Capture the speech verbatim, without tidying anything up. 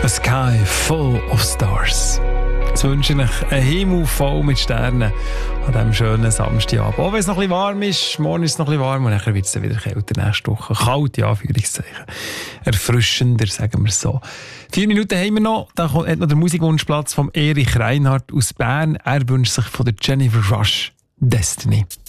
A sky full of stars. Jetzt wünsche ich euch einen Himmel voll mit Sternen an diesem schönen Samstagabend. Auch wenn es noch ein bisschen warm ist, morgen ist es noch ein bisschen warm und dann wird es dann wieder kälter nächste Woche. Kalt, ja, Anführungszeichen. Erfrischender, sagen wir es so. Vier Minuten haben wir noch. Da hat noch der Musikwunschplatz von Erich Reinhardt aus Bern. Er wünscht sich von der Jennifer Rush Destiny.